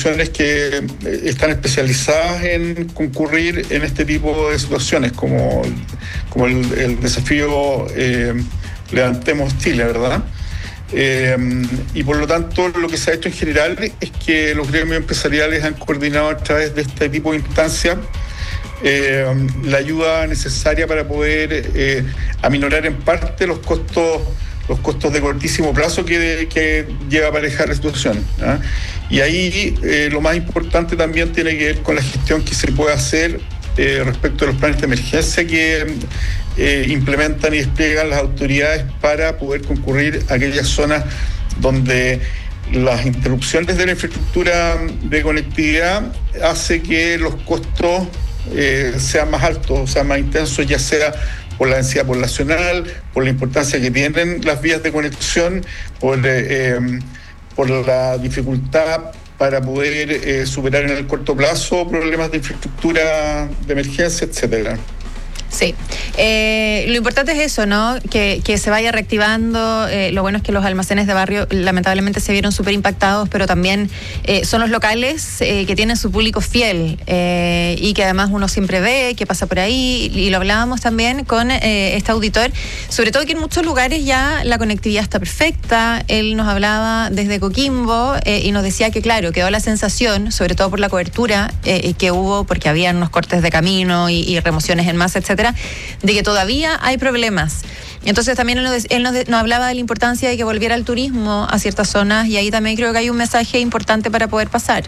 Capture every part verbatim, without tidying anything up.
instituciones que están especializadas en concurrir en este tipo de situaciones, como, como el, el desafío eh, Levantemos Chile, ¿verdad? Eh, y por lo tanto lo que se ha hecho en general es que los gremios empresariales han coordinado a través de este tipo de instancias eh, la ayuda necesaria para poder eh, aminorar en parte los costos los costos de cortísimo plazo que, de, que lleva a aparejar la situación, ¿eh? Y ahí eh, lo más importante también tiene que ver con la gestión que se puede hacer eh, respecto a los planes de emergencia que eh, implementan y despliegan las autoridades para poder concurrir a aquellas zonas donde las interrupciones de la infraestructura de conectividad hace que los costos eh, sean más altos, sean más intensos, ya sea por la densidad poblacional, por la importancia que tienen las vías de conexión, por, eh, por la dificultad para poder eh, superar en el corto plazo problemas de infraestructura de emergencia, etcétera. Sí, eh, lo importante es eso, ¿no? Que, que se vaya reactivando. Eh, lo bueno es que los almacenes de barrio lamentablemente se vieron súper impactados, pero también eh, son los locales eh, que tienen su público fiel eh, y que además uno siempre ve que pasa por ahí, y lo hablábamos también con eh, este auditor, sobre todo que en muchos lugares ya la conectividad está perfecta. Él nos hablaba desde Coquimbo eh, y nos decía que claro, quedó la sensación, sobre todo por la cobertura eh, que hubo, porque había unos cortes de camino y, y remociones en masa, etcétera, de que todavía hay problemas. Entonces también él, nos, él nos, nos hablaba de la importancia de que volviera el turismo a ciertas zonas, y ahí también creo que hay un mensaje importante para poder pasar.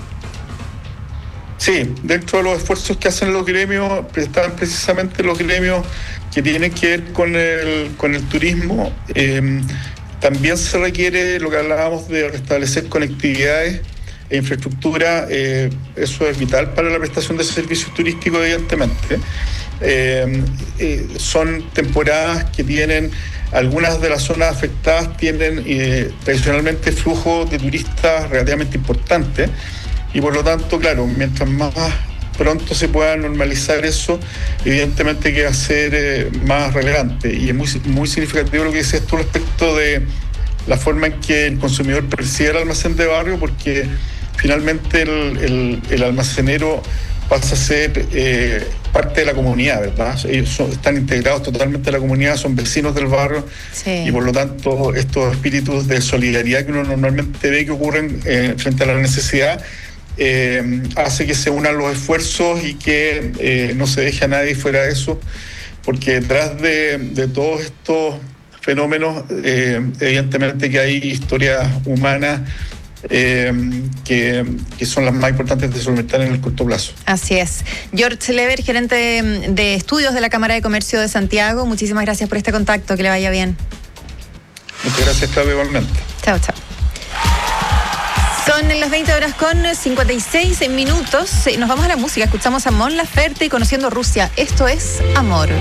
Sí, dentro de los esfuerzos que hacen los gremios, están precisamente los gremios que tienen que ver con el, con el turismo. Eh, también se requiere lo que hablábamos de restablecer conectividades e infraestructura. Eh, eso es vital para la prestación de servicios turísticos, evidentemente. Eh, eh, son temporadas que tienen, algunas de las zonas afectadas tienen eh, tradicionalmente flujos de turistas relativamente importantes, y por lo tanto, claro, mientras más pronto se pueda normalizar eso, evidentemente que va a ser eh, más relevante. Y es muy, muy significativo lo que dices tú respecto de la forma en que el consumidor percibe el almacén de barrio, porque finalmente el, el, el almacenero pasa a ser eh, parte de la comunidad, ¿verdad? Ellos son, están integrados totalmente a la comunidad, son vecinos del barrio, sí. Y por lo tanto estos espíritus de solidaridad que uno normalmente ve que ocurren eh, frente a la necesidad eh, hace que se unan los esfuerzos y que eh, no se deje a nadie fuera de eso, porque detrás de, de todos estos fenómenos eh, evidentemente que hay historias humanas Eh, que, que son las más importantes de solventar en el corto plazo. Así es. George Lever, gerente de, de estudios de la Cámara de Comercio de Santiago, muchísimas gracias por este contacto, que le vaya bien. Muchas gracias, Claudio, igualmente. Chao, chao. Son las veinte horas con cincuenta y seis minutos. Nos vamos a la música, escuchamos a Mon Laferte y Conociendo Rusia. Esto es Amor.